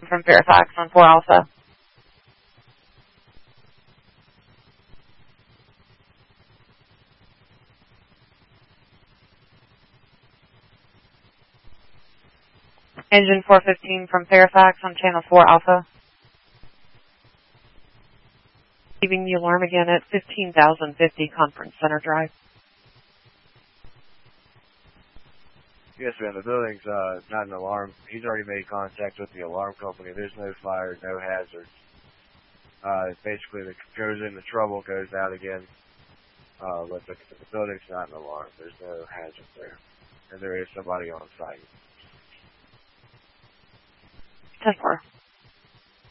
from Fairfax on 4 Alpha. Engine 415 from Fairfax on channel 4 Alpha. Leaving the alarm again at 15,050 Conference Center Drive. Yes, ma'am. The building's not an alarm. He's already made contact with the alarm company. There's no fire, no hazards. Basically, it goes into trouble, goes out again. But the building's not an alarm. There's no hazard there. And there is somebody on site. 10-4.